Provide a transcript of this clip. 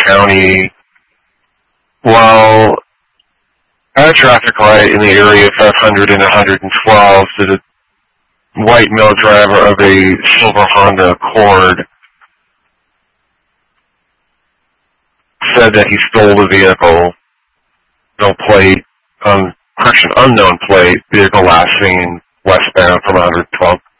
County, while at a traffic light in the area of 500 and 112, the white male driver of a silver Honda Accord said that he stole the vehicle, no plate, unknown plate, vehicle last seen westbound from 112